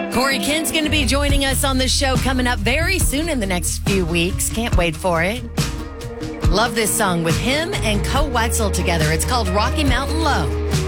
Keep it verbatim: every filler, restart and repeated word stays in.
Corey Kent's going to be joining us on the show coming up very soon in the next few weeks. Can't wait for it. Love this song with him and Co Wetzel together. It's called Rocky Mountain Low.